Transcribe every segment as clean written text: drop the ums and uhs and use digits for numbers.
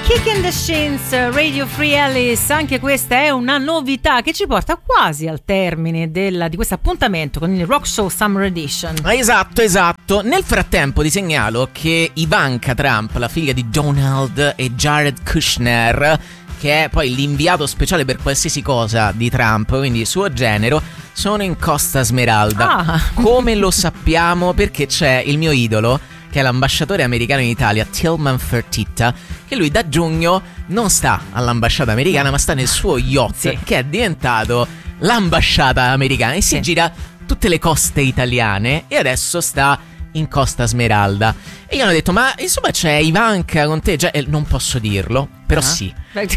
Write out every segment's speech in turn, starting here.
Kick in the Shins, Radio Free Alice. Anche questa è una novità che ci porta quasi al termine di questo appuntamento con il Rock Show Summer Edition. Esatto. Nel frattempo ti segnalo che Ivanka Trump, la figlia di Donald e Jared Kushner, che è poi l'inviato speciale per qualsiasi cosa di Trump, quindi suo genero, sono in Costa Smeralda. Come lo sappiamo? Perché c'è il mio idolo, che è l'ambasciatore americano in Italia, Tillman Fertitta, che lui da giugno non sta all'ambasciata americana, ma sta nel suo yacht, che è diventato l'ambasciata americana, e si gira tutte le coste italiane, e adesso sta in Costa Smeralda. E io hanno detto: ma insomma c'è Ivanka con te? Non posso dirlo, però sì.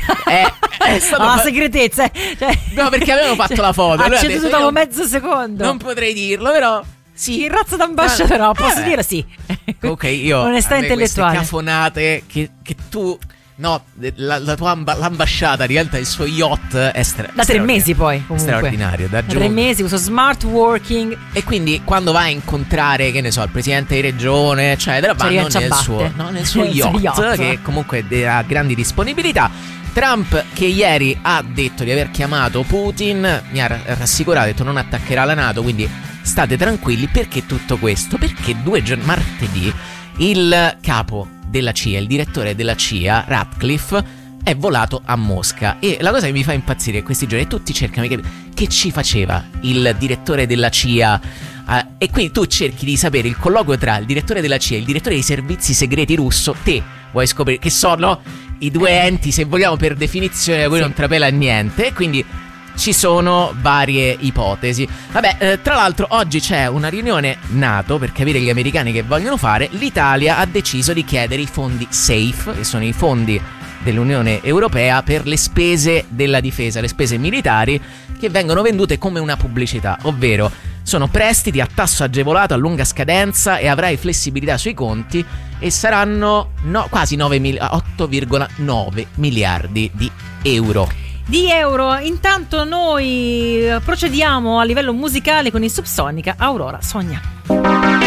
È stato segretezza. No, perché avevano fatto la foto. Ha ceduto dopo mezzo secondo. Non potrei dirlo, però sì. Il razzo d'ambasciatore, no, posso dire sì. Ok, io onestà intellettuale. Queste cafonate che tu, no, la tua l'ambasciata diventa il suo yacht da 3 mesi poi comunque. Straordinario, da 3 mesi, questo smart working. E quindi quando vai a incontrare, che ne so, il presidente di regione, eccetera, vanno nel suo yacht, che comunque ha grandi disponibilità. Trump, che ieri ha detto di aver chiamato Putin, mi ha rassicurato, ha detto non attaccherà la NATO, quindi state tranquilli. Perché tutto questo? Perché martedì il capo della CIA, il direttore della CIA, Ratcliffe, è volato a Mosca. E la cosa che mi fa impazzire questi giorni, tutti cercano di capire che ci faceva il direttore della CIA, e quindi tu cerchi di sapere il colloquio tra il direttore della CIA e il direttore dei servizi segreti russo. Te vuoi scoprire che sono i due enti, se vogliamo, per definizione, poi non trapela niente. E quindi ci sono varie ipotesi. Vabbè, tra l'altro oggi c'è una riunione NATO per capire gli americani che vogliono fare. L'Italia ha deciso di chiedere i fondi SAFE, che sono i fondi dell'Unione Europea per le spese della difesa, le spese militari, che vengono vendute come una pubblicità, ovvero sono prestiti a tasso agevolato a lunga scadenza e avrai flessibilità sui conti, e saranno quasi 8,9 miliardi di euro. Intanto noi procediamo a livello musicale con il Subsonica Aurora Sogna.